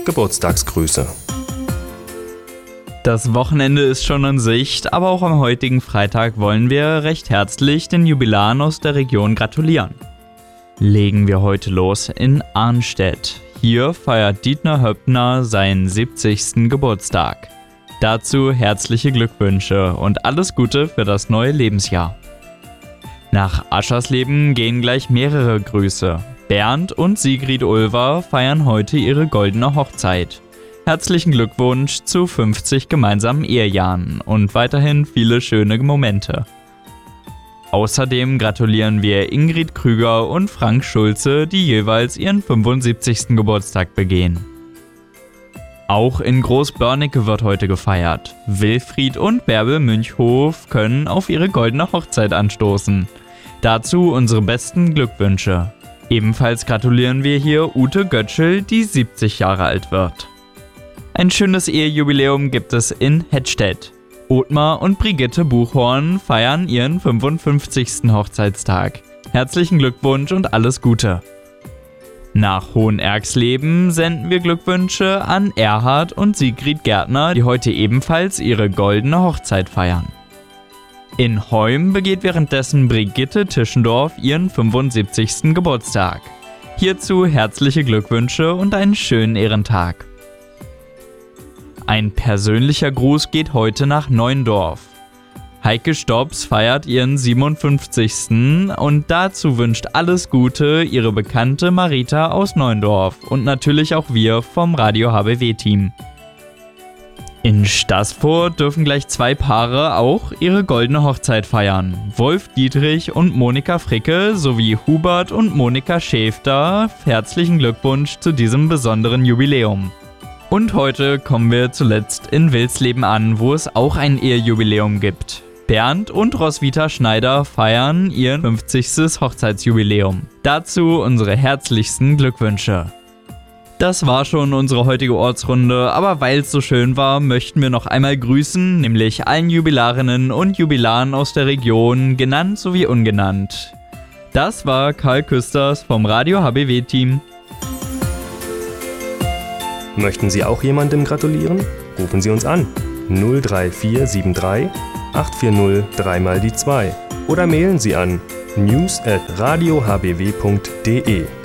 Geburtstagsgrüße. Das Wochenende ist schon in Sicht, aber auch am heutigen Freitag wollen wir recht herzlich den Jubilaren aus der Region gratulieren. Legen wir heute los in Arnstedt. Hier feiert Dietmar Höppner seinen 70. Geburtstag. Dazu herzliche Glückwünsche und alles Gute für das neue Lebensjahr. Nach Aschersleben gehen gleich mehrere Grüße. Bernd und Sigrid Ulver feiern heute ihre goldene Hochzeit. Herzlichen Glückwunsch zu 50 gemeinsamen Ehejahren und weiterhin viele schöne Momente. Außerdem gratulieren wir Ingrid Krüger und Frank Schulze, die jeweils ihren 75. Geburtstag begehen. Auch in Großbörnecke wird heute gefeiert. Wilfried und Bärbel Münchhof können auf ihre goldene Hochzeit anstoßen. Dazu unsere besten Glückwünsche. Ebenfalls gratulieren wir hier Ute Götschel, die 70 Jahre alt wird. Ein schönes Ehejubiläum gibt es in Hettstedt. Othmar und Brigitte Buchhorn feiern ihren 55. Hochzeitstag. Herzlichen Glückwunsch und alles Gute. Nach Hohenergsleben senden wir Glückwünsche an Erhard und Sigrid Gärtner, die heute ebenfalls ihre goldene Hochzeit feiern. In Heum begeht währenddessen Brigitte Tischendorf ihren 75. Geburtstag. Hierzu herzliche Glückwünsche und einen schönen Ehrentag. Ein persönlicher Gruß geht heute nach Neuendorf. Heike Stops feiert ihren 57. und dazu wünscht alles Gute ihre Bekannte Marita aus Neuendorf und natürlich auch wir vom Radio HBW-Team. In Staßfurt dürfen gleich 2 Paare auch ihre goldene Hochzeit feiern. Wolf Dietrich und Monika Fricke sowie Hubert und Monika Schäfter. Herzlichen Glückwunsch zu diesem besonderen Jubiläum. Und heute kommen wir zuletzt in Wilsleben an, wo es auch ein Ehejubiläum gibt. Bernd und Roswitha Schneider feiern ihr 50. Hochzeitsjubiläum. Dazu unsere herzlichsten Glückwünsche. Das war schon unsere heutige Ortsrunde, aber weil es so schön war, möchten wir noch einmal grüßen, nämlich allen Jubilarinnen und Jubilaren aus der Region, genannt sowie ungenannt. Das war Karl Küsters vom Radio HBW-Team. Möchten Sie auch jemandem gratulieren? Rufen Sie uns an 03473 840 3x2 oder mailen Sie an news@radiohbw.de.